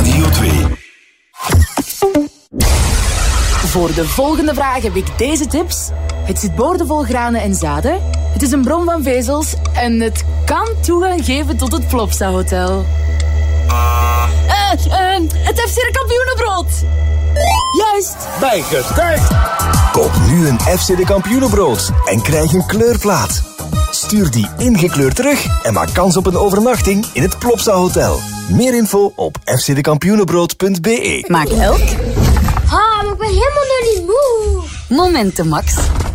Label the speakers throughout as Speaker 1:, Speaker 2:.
Speaker 1: Radio 2.
Speaker 2: Voor de volgende vraag heb ik deze tips. Het zit boordevol granen en zaden. Het is een bron van vezels. En het kan toegang geven tot het Plopsa Hotel. Het FC de Kampioenenbrood. Juist.
Speaker 1: Bijgetuigd. Koop nu een FC de Kampioenenbrood en krijg een kleurplaat. Stuur die ingekleurd terug en maak kans op een overnachting in het Plopsa Hotel. Meer info op fcdekampioenenbrood.be.
Speaker 2: Maak elk
Speaker 3: Maar ik ben helemaal nog niet moe.
Speaker 2: momenten, Max.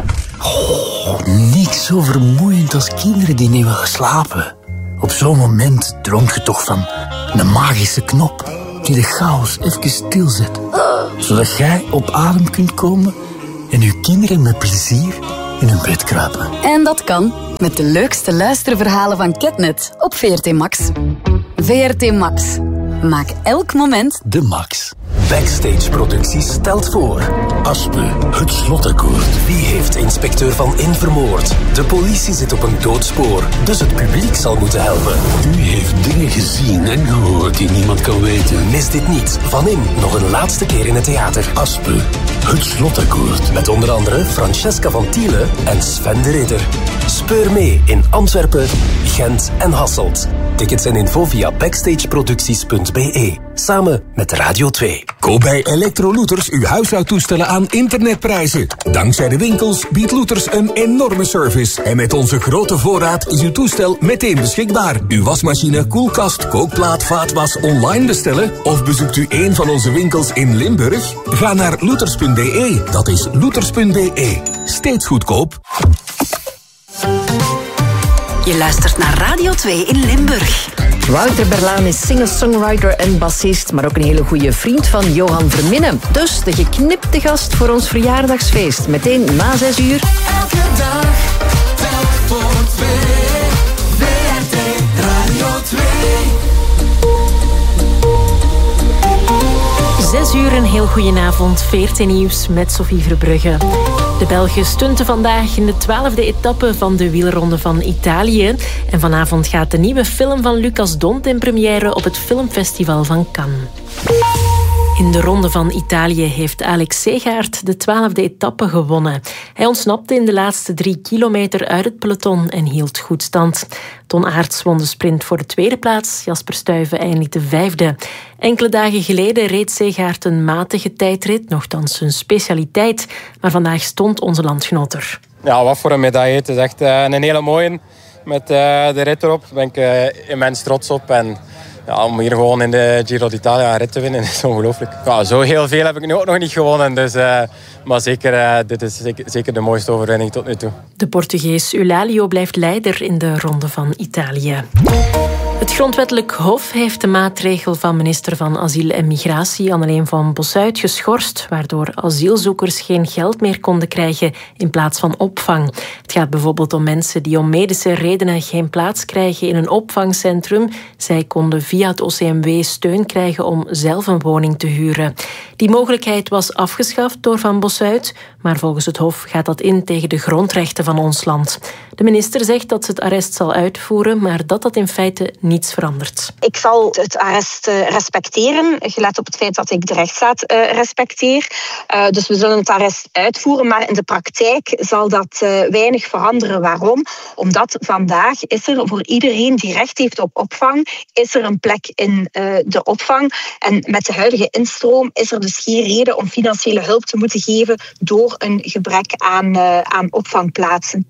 Speaker 4: Niks zo vermoeiend als kinderen die niet willen slapen. Op zo'n moment droomt je toch van een magische knop die de chaos even stilzet. Zodat jij op adem kunt komen en je kinderen met plezier in hun bed kruipen.
Speaker 2: En dat kan met de leukste luisterverhalen van Ketnet op VRT Max. VRT Max. Maak elk moment
Speaker 4: De Max.
Speaker 1: Backstage Producties stelt voor.
Speaker 4: Aspe, het slotakkoord.
Speaker 1: Wie heeft inspecteur Van In vermoord? De politie zit op een doodspoor, dus het publiek zal moeten helpen.
Speaker 4: U heeft dingen gezien en gehoord die niemand kan weten.
Speaker 1: Mis dit niet. Van In nog een laatste keer in het theater.
Speaker 4: Aspe, het slotakkoord.
Speaker 1: Met onder andere Francesca van Tiele en Sven de Ridder. Speur mee in Antwerpen, Gent en Hasselt. Tickets en info via backstageproducties.be. Samen met Radio 2.
Speaker 5: Koop bij Electrolooters uw huishoudtoestellen aan internetprijzen. Dankzij de winkels biedt Looters een enorme service. En met onze grote voorraad is uw toestel meteen beschikbaar. Uw wasmachine, koelkast, kookplaat, vaatwas online bestellen? Of bezoekt u een van onze winkels in Limburg? Ga naar looters.be. Dat is looters.be. Steeds goedkoop.
Speaker 2: Je luistert naar Radio 2 in Limburg.
Speaker 6: Wouter Berlaan is singer-songwriter en bassist, maar ook een hele goede vriend van Johan Verminnen. Dus de geknipte gast voor ons verjaardagsfeest. Meteen na 6 uur.
Speaker 7: Elke dag, telk voor 2. VRT Radio 2.
Speaker 8: 6 uur, een heel goedenavond. VRT Nieuws met Sophie Verbrugge. De Belgen stunten vandaag in de 12e etappe van de wielronde van Italië. En vanavond gaat de nieuwe film van Lucas Dont in première op het filmfestival van Cannes. In de Ronde van Italië heeft Alex Segaert de 12e etappe gewonnen. Hij ontsnapte in de laatste 3 kilometer uit het peloton en hield goed stand. Ton Aerts won de sprint voor de tweede plaats. Jasper Stuyven eindigde 5e. Enkele dagen geleden reed Segaert een matige tijdrit, nochtans zijn specialiteit. Maar vandaag stond onze landgenoot er.
Speaker 9: Ja, wat voor een medaille. Het is echt een hele mooie. Met de rit erop daar ben ik immens trots op. En ja, om hier gewoon in de Giro d'Italia een rit te winnen is ongelooflijk. Ja, zo heel veel heb ik nu ook nog niet gewonnen. Dus, maar zeker, dit is zeker de mooiste overwinning tot nu toe.
Speaker 8: De Portugees Eulálio blijft leider in de Ronde van Italië. Het Grondwettelijk Hof heeft de maatregel van minister van Asiel en Migratie Anneleen van Bossuyt geschorst, waardoor asielzoekers geen geld meer konden krijgen in plaats van opvang. Het gaat bijvoorbeeld om mensen die om medische redenen geen plaats krijgen in een opvangcentrum. Zij konden via het OCMW steun krijgen om zelf een woning te huren. Die mogelijkheid was afgeschaft door Van Bossuyt, maar volgens het Hof gaat dat in tegen de grondrechten van ons land. De minister zegt dat ze het arrest zal uitvoeren, maar dat in feite niets verandert.
Speaker 10: Ik zal het arrest respecteren, gelet op het feit dat ik de rechtsstaat respecteer. Dus we zullen het arrest uitvoeren, maar in de praktijk zal dat weinig veranderen. Waarom? Omdat vandaag is er voor iedereen die recht heeft op opvang, is er een plek in de opvang. En met de huidige instroom is er dus geen reden om financiële hulp te moeten geven door een gebrek aan opvangplaatsen.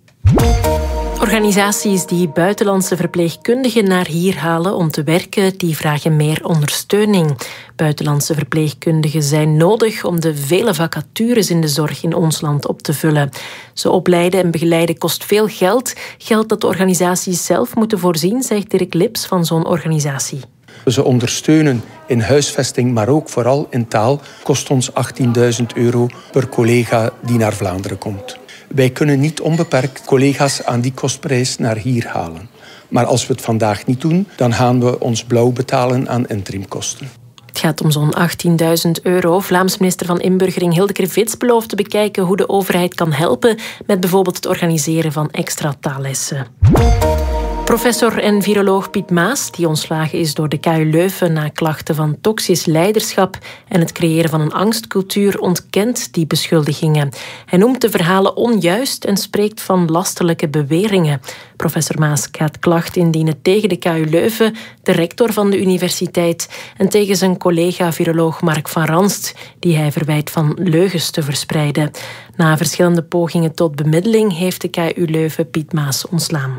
Speaker 8: Organisaties die buitenlandse verpleegkundigen naar hier halen om te werken, die vragen meer ondersteuning. Buitenlandse verpleegkundigen zijn nodig om de vele vacatures in de zorg in ons land op te vullen. Ze opleiden en begeleiden kost veel geld. Geld dat de organisaties zelf moeten voorzien, zegt Dirk Lips van zo'n organisatie.
Speaker 11: Ze ondersteunen in huisvesting, maar ook vooral in taal, kost ons €18.000 per collega die naar Vlaanderen komt. Wij kunnen niet onbeperkt collega's aan die kostprijs naar hier halen. Maar als we het vandaag niet doen, dan gaan we ons blauw betalen aan interimkosten.
Speaker 8: Het gaat om zo'n €18.000. Vlaams minister van Inburgering Hildeke Vits belooft te bekijken hoe de overheid kan helpen met bijvoorbeeld het organiseren van extra taallessen. Professor en viroloog Piet Maas, die ontslagen is door de KU Leuven na klachten van toxisch leiderschap en het creëren van een angstcultuur, ontkent die beschuldigingen. Hij noemt de verhalen onjuist en spreekt van lastelijke beweringen. Professor Maas gaat klacht indienen tegen de KU Leuven, de rector van de universiteit en tegen zijn collega-viroloog Mark van Ranst, die hij verwijt van leugens te verspreiden. Na verschillende pogingen tot bemiddeling heeft de KU Leuven Piet Maas ontslaan.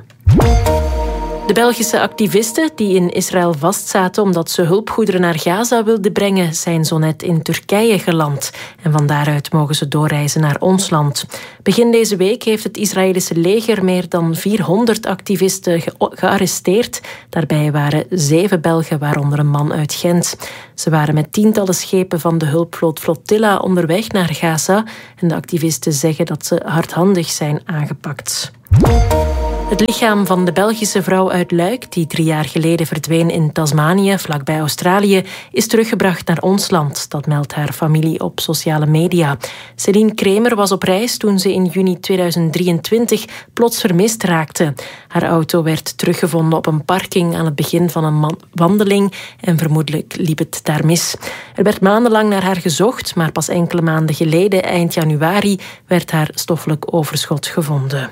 Speaker 8: De Belgische activisten die in Israël vastzaten omdat ze hulpgoederen naar Gaza wilden brengen, zijn zo net in Turkije geland. En van daaruit mogen ze doorreizen naar ons land. Begin deze week heeft het Israëlische leger meer dan 400 activisten gearresteerd. Daarbij waren 7 Belgen, waaronder een man uit Gent. Ze waren met tientallen schepen van de hulpvloot Flotilla onderweg naar Gaza. En de activisten zeggen dat ze hardhandig zijn aangepakt. Het lichaam van de Belgische vrouw uit Luik, die 3 jaar geleden verdween in Tasmanië, vlakbij Australië, is teruggebracht naar ons land. Dat meldt haar familie op sociale media. Céline Kremer was op reis toen ze in juni 2023 plots vermist raakte. Haar auto werd teruggevonden op een parking aan het begin van een wandeling en vermoedelijk liep het daar mis. Er werd maandenlang naar haar gezocht, maar pas enkele maanden geleden, eind januari, werd haar stoffelijk overschot gevonden.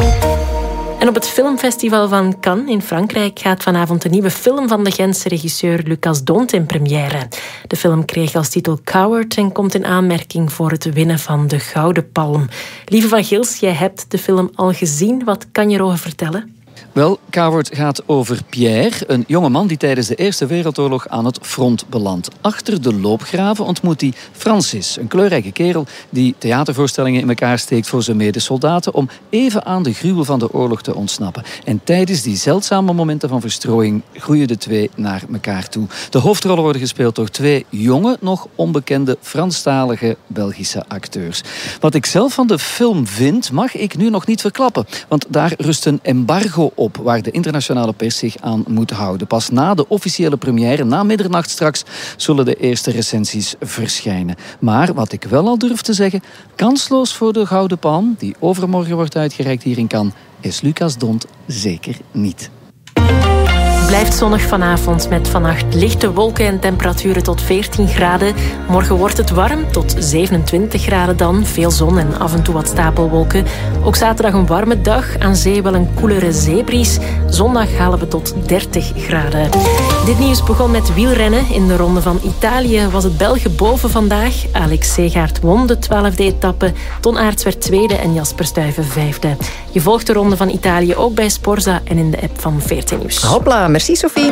Speaker 8: En op het filmfestival van Cannes in Frankrijk gaat vanavond een nieuwe film van de Gentse regisseur Lucas Dont in première. De film kreeg als titel Coward en komt in aanmerking voor het winnen van de Gouden Palm. Lieve van Gils, jij hebt de film al gezien. Wat kan je erover vertellen?
Speaker 12: Wel, Coward gaat over Pierre, een jonge man die tijdens de Eerste Wereldoorlog aan het front belandt. Achter de loopgraven ontmoet hij Francis, een kleurrijke kerel die theatervoorstellingen in elkaar steekt voor zijn medesoldaten om even aan de gruwel van de oorlog te ontsnappen. En tijdens die zeldzame momenten van verstrooiing groeien de twee naar elkaar toe. De hoofdrollen worden gespeeld door 2 jonge, nog onbekende Franstalige Belgische acteurs. Wat ik zelf van de film vind, mag ik nu nog niet verklappen, want daar rust een embargo op waar de internationale pers zich aan moet houden. Pas na de officiële première, na middernacht straks, zullen de eerste recensies verschijnen. Maar wat ik wel al durf te zeggen, kansloos voor de Gouden Palm, die overmorgen wordt uitgereikt hier in Cannes, is Lucas Dont zeker niet.
Speaker 8: Het blijft zonnig vanavond met vannacht lichte wolken en temperaturen tot 14 graden. Morgen wordt het warm tot 27 graden dan. Veel zon en af en toe wat stapelwolken. Ook zaterdag een warme dag. Aan zee wel een koelere zeebries. Zondag halen we tot 30 graden. Dit nieuws begon met wielrennen. In de Ronde van Italië was het Belgen boven vandaag. Alex Segaert won de 12e etappe. Ton Aerts werd 2e en Jasper Stuyven 5e. Je volgt de Ronde van Italië ook bij Sporza en in de app van VRT Nieuws.
Speaker 6: Hopla, merci Sophie.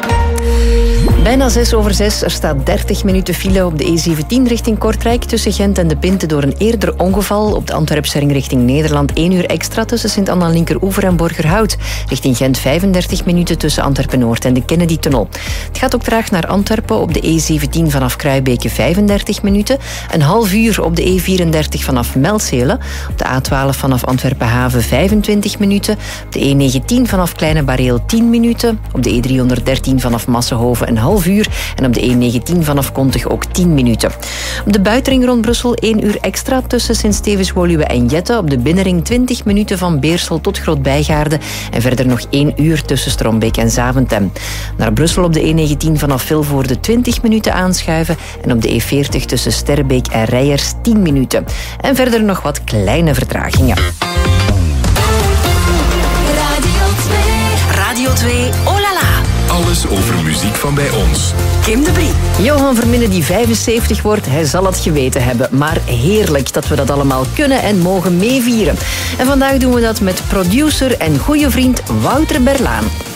Speaker 6: Bijna 6:06. Er staat 30 minuten file op de E17 richting Kortrijk tussen Gent en De Pinte door een eerder ongeval. Op de Antwerpse ring richting Nederland 1 uur extra tussen Sint-Anna Linkeroever en Borgerhout. Richting Gent 35 minuten tussen Antwerpen-Noord en de Kennedy-tunnel. Het gaat ook traag naar Antwerpen op de E17 vanaf Kruibeke 35 minuten. Een half uur op de E34 vanaf Melzele. Op de A12 vanaf Antwerpen-Haven 25 minuten. Op de E19 vanaf Kleine Bareel 10 minuten. Op de E313 vanaf Massenhoven een half uur. En op de E19 vanaf Kontig ook 10 minuten. Op de buitenring rond Brussel 1 uur extra tussen Sint-Stevens-Woluwe en Jette. Op de binnenring 20 minuten van Beersel tot Groot-Bijgaarde. En verder nog 1 uur tussen Strombeek en Zaventem. Naar Brussel op de E19 vanaf Vilvoorde 20 minuten aanschuiven. En op de E40 tussen Sterbeek en Rijers 10 minuten. En verder nog wat kleine vertragingen.
Speaker 7: Radio 2, oh la la.
Speaker 5: Alles over muziek van bij ons.
Speaker 7: Kim de Brie.
Speaker 6: Johan Verminnen die 75 wordt, hij zal het geweten hebben. Maar heerlijk dat we dat allemaal kunnen en mogen meevieren. En vandaag doen we dat met producer en goede vriend Wouter Berlaan.